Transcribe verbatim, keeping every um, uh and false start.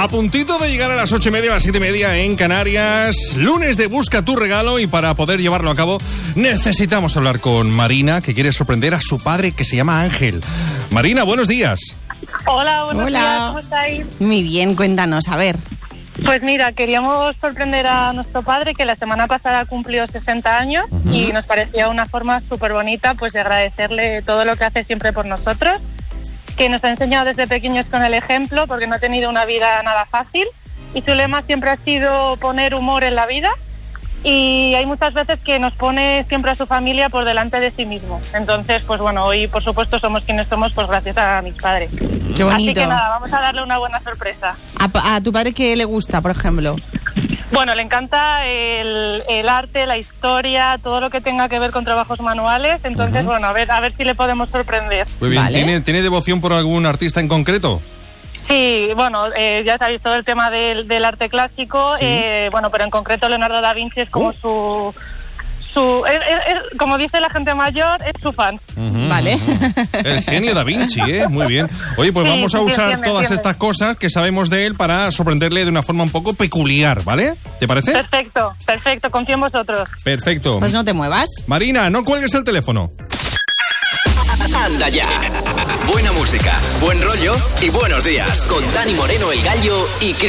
A puntito de llegar a las ocho y media, a las siete y media en Canarias. Lunes de Busca tu Regalo, y para poder llevarlo a cabo necesitamos hablar con Marina, que quiere sorprender a su padre, que se llama Ángel. Marina, buenos días. Hola, buenos Hola. días, ¿cómo estáis? Muy bien, cuéntanos, a ver. Pues mira, queríamos sorprender a nuestro padre, que la semana pasada cumplió sesenta años, uh-huh. y nos parecía una forma súper bonita pues de agradecerle todo lo que hace siempre por nosotros, que nos ha enseñado desde pequeños con el ejemplo, porque no ha tenido una vida nada fácil, y su lema siempre ha sido poner humor en la vida, y hay muchas veces que nos pone siempre a su familia por delante de sí mismo. Entonces, pues bueno, hoy por supuesto somos quienes somos pues gracias a mis padres. Qué bonito. Así que nada, vamos a darle una buena sorpresa. ¿A, a tu padre qué le gusta, por ejemplo? Bueno, le encanta el, el arte, la historia, todo lo que tenga que ver con trabajos manuales. Entonces, uh-huh. bueno, a ver, a ver si le podemos sorprender. Muy bien. Vale. ¿Tiene, ¿Tiene devoción por algún artista en concreto? Sí, bueno, eh, ya sabéis todo el tema del, del arte clásico, ¿sí? eh, bueno, pero en concreto Leonardo da Vinci es como uh. su... su es, es, es, como dice la gente mayor, es su fan. Uh-huh, vale. Uh-huh. El genio da Vinci, ¿eh? Muy bien. Oye, pues sí, vamos a sí, usar entiende, todas entiende. estas cosas que sabemos de él para sorprenderle de una forma un poco peculiar, ¿vale? ¿Te parece? Perfecto, perfecto, confío en vosotros. Perfecto. Pues no te muevas. Marina, no cuelgues el teléfono. Anda ya. Buena música, buen rollo y buenos días. Con Dani Moreno, El Gallo y